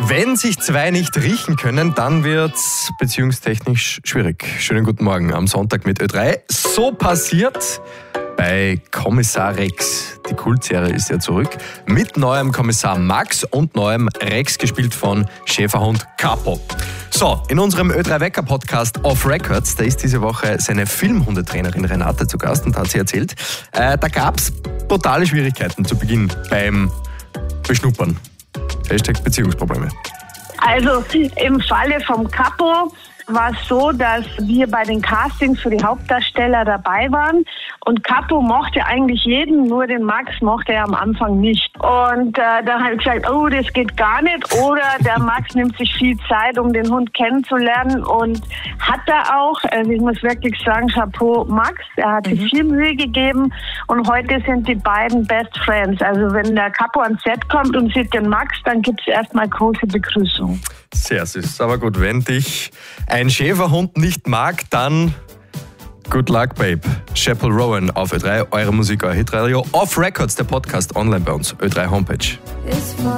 Wenn sich zwei nicht riechen können, dann wird's beziehungstechnisch schwierig. Schönen guten Morgen am Sonntag mit Ö3. So passiert bei Kommissar Rex. Die Kultserie ist ja zurück. Mit neuem Kommissar Max und neuem Rex, gespielt von Schäferhund Capo. So, in unserem Ö3-Wecker-Podcast Off Records, da ist diese Woche seine Filmhundetrainerin Renate zu Gast und hat sie erzählt, da gab's brutale Schwierigkeiten zu Beginn beim Beschnuppern. Hashtag Beziehungsprobleme. Also im Falle vom Capo war es so, dass wir bei den Castings für die Hauptdarsteller dabei waren und Capo mochte eigentlich jeden, nur den Max mochte er am Anfang nicht. Und dann habe ich gesagt, oh, das geht gar nicht. Oder der Max nimmt sich viel Zeit, um den Hund kennenzulernen, und hat er auch. Also ich muss wirklich sagen, Chapeau Max, er hat sich viel Mühe gegeben und heute sind die beiden Best Friends. Also wenn der Capo ans Set kommt und sieht den Max, dann gibt es erstmal große Begrüßung. Sehr süß. Aber gut, wenn dich ein Schäferhund nicht mag, dann good luck, babe. Chappell Rowan auf Ö3, eure Musik, euer Hitradio. Off Records, der Podcast, online bei uns, Ö3 Homepage.